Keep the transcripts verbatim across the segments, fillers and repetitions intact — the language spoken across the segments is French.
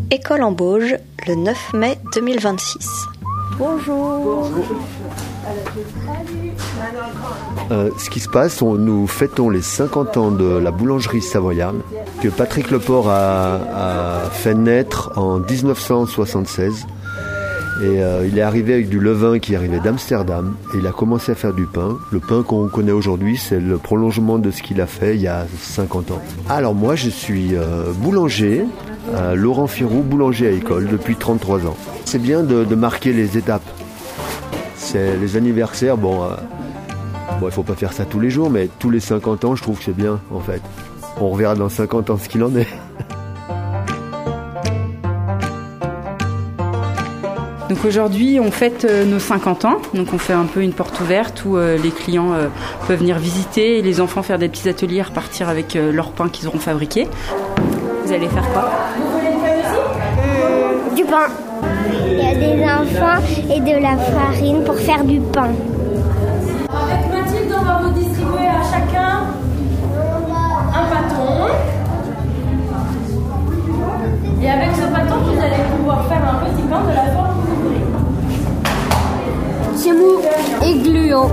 École en Bauges, le neuf mai deux mille vingt-six. Bonjour. Bonjour. Euh, ce qui se passe, on, nous fêtons les cinquante ans de la boulangerie savoyarde que Patrick Leport a, a fait naître en dix-neuf cent soixante-seize. Et euh, il est arrivé avec du levain qui arrivait d'Amsterdam et il a commencé à faire du pain. Le pain qu'on connaît aujourd'hui, c'est le prolongement de ce qu'il a fait il y a cinquante ans. Alors moi, je suis euh, boulanger, euh, Laurent Firou, boulanger à école depuis trente-trois ans. C'est bien de, de marquer les étapes. C'est les anniversaires, bon, euh, bon, il faut pas faire ça tous les jours, mais tous les cinquante ans, je trouve que c'est bien en fait. On reverra dans cinquante ans ce qu'il en est. Donc aujourd'hui, on fête euh, nos cinquante ans. Donc on fait un peu une porte ouverte où euh, les clients euh, peuvent venir visiter et les enfants faire des petits ateliers, repartir avec euh, leur pain qu'ils auront fabriqué. Vous allez faire quoi ? euh, Du pain. Il y a des enfants et de la farine pour faire du pain. Avec Mathilde, on va vous distribuer à chacun un bâton. Et avec ce bâton, vous allez pouvoir faire un petit pain de la forme que vous voulez. C'est mou et gluant.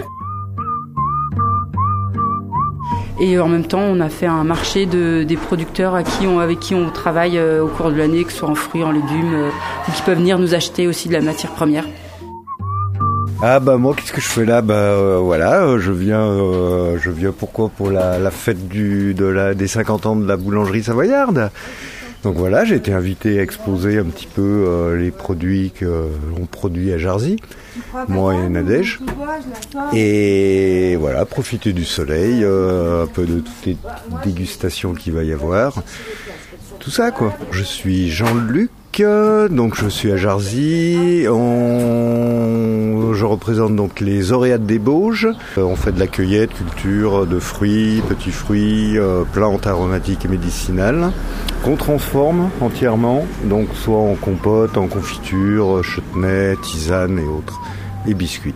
Et en même temps, on a fait un marché de, des producteurs à qui on, avec qui on travaille euh, au cours de l'année, que ce soit en fruits, en légumes, euh, ou qui peuvent venir nous acheter aussi de la matière première. Ah bah moi, qu'est-ce que je fais là ? Bah euh, voilà, je viens, euh, je viens pourquoi ? Pour la, la fête du, de la, des cinquante ans de la boulangerie savoyarde. Donc voilà, j'ai été invité à exposer un petit peu euh, les produits qu'on produit à Jarzy, moi et Nadège. Et voilà, profiter du soleil, euh, un peu de toutes les dégustations qu'il va y avoir. Tout ça quoi. Je suis Jean-Luc, donc je suis à Jarzy. On... Je représente donc les Oréades des Bauges. On fait de la cueillette, culture de fruits, petits fruits, euh, plantes aromatiques et médicinales qu'on transforme entièrement, donc soit en compote, en confiture, chutney, tisane et autres, et biscuits.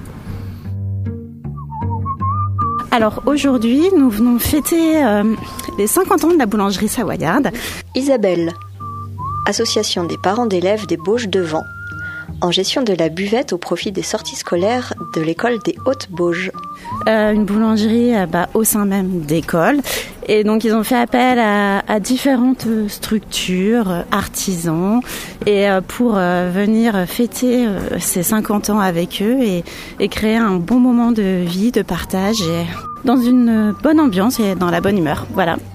Alors aujourd'hui, nous venons fêter euh, les cinquante ans de la boulangerie savoyarde. Isabelle, association des parents d'élèves des Bauges de Vent, en gestion de la buvette au profit des sorties scolaires de l'école des Hautes-Bauges. Euh, une boulangerie euh, bah, au sein même d'école. Et donc ils ont fait appel à, à différentes structures, euh, artisans, et euh, pour euh, venir fêter euh, ces cinquante ans avec eux et, et créer un bon moment de vie, de partage, et dans une bonne ambiance et dans la bonne humeur. Voilà.